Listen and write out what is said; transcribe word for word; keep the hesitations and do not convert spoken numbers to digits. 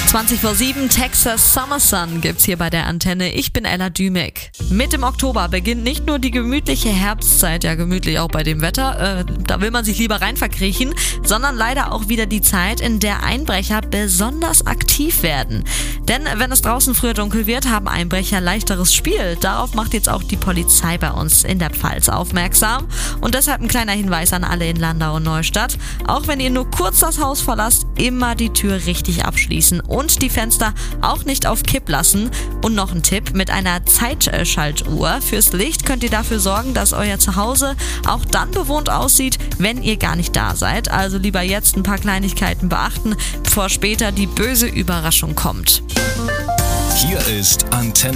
zwanzig vor sieben, Texas Summer Sun gibt's hier bei der Antenne. Ich bin Ella Dümek. Mit dem Oktober beginnt nicht nur die gemütliche Herbstzeit, ja gemütlich auch bei dem Wetter, äh, da will man sich lieber rein verkriechen, sondern leider auch wieder die Zeit, in der Einbrecher besonders aktiv werden. Denn wenn es draußen früher dunkel wird, haben Einbrecher leichteres Spiel. Darauf macht jetzt auch die Polizei bei uns in der Pfalz aufmerksam. Und deshalb ein kleiner Hinweis an alle in Landau und Neustadt. Auch wenn ihr nur kurz das Haus verlasst, immer die Tür richtig abschließen und die Fenster auch nicht auf Kipp lassen. Und noch ein Tipp, mit einer Zeitschaltuhr fürs Licht könnt ihr dafür sorgen, dass euer Zuhause auch dann bewohnt aussieht, wenn ihr gar nicht da seid. Also lieber jetzt ein paar Kleinigkeiten beachten, bevor später die böse Überraschung kommt. Hier ist Antenne.